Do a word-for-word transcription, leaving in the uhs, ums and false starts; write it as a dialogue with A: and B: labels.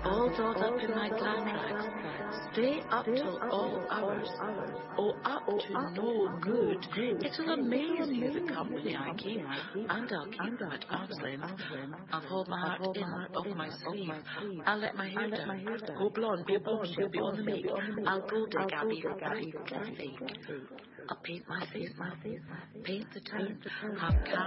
A: all dolled up in my glad rags, stay up till all hours, or up to no good. It'll amaze you the company I keep, and I'll keep them at arm's length. I'll hold my heart in off my sleeve. I'll let my hair down, go blonde, be a bombshell, be on the make. I'll go dig, I'll be right fake. I'll paint my face, paint the town, have